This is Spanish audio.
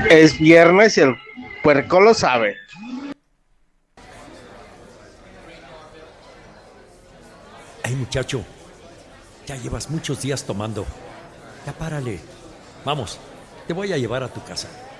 Es viernes y el puerco lo sabe. Ay, muchacho, ya llevas muchos días tomando. Ya párale. Vamos, te voy a llevar a tu casa.